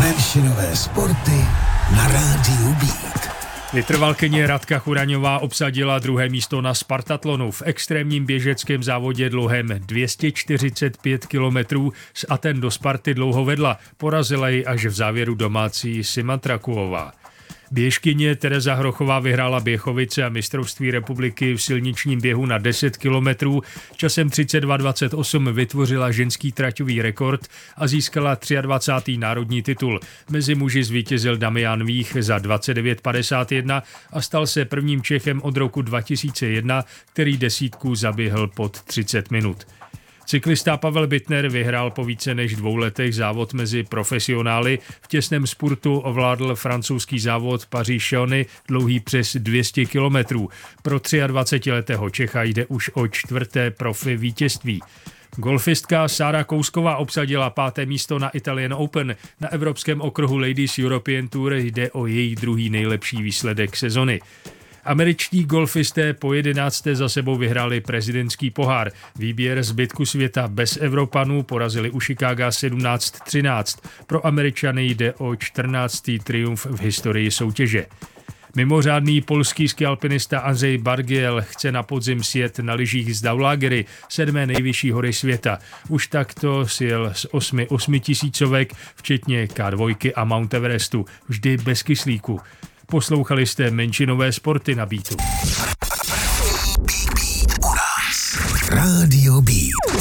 Menšinové sporty na rádiu Beat. Vytrvalkyně Radka Churaňová obsadila druhé místo na Spartatlonu. V extrémním běžeckém závodě dlouhém 245 kilometrů z Aten do Sparty dlouho vedla. Porazila ji až v závěru domácí Sima Trakuová. Běžkyně Tereza Hrochová vyhrála Běchovice a mistrovství republiky v silničním běhu na 10 kilometrů. Časem 32:28 vytvořila ženský traťový rekord a získala 23. národní titul. Mezi muži zvítězil Damian Vích za 29:51 a stal se prvním Čechem od roku 2001, který desítku zaběhl pod 30 minut. Cyklista Pavel Bittner vyhrál po více než 2 letech závod mezi profesionály. V těsném spurtu ovládl francouzský závod Paříž-Chauny dlouhý přes 200 kilometrů. Pro 23letého Čecha jde už o 4. profi vítězství. Golfistka Sára Kousková obsadila 5. místo na Italian Open. Na evropském okruhu Ladies European Tour jde o její druhý nejlepší výsledek sezony. Američtí golfisté po 11. za sebou vyhráli prezidentský pohár. Výběr zbytku světa bez Evropanů porazili u Chicaga 17-13. Pro Američany jde o 14. triumf v historii soutěže. Mimořádný polský skialpinista Andrzej Bargiel chce na podzim sjet na lyžích z Daulagery, 7. nejvyšší hory světa. Už takto sjel z 8 8tisícovek, včetně K2 a Mount Everestu, vždy bez kyslíku. Poslouchali jste Menšinové sporty na Beatu. Radio Beat.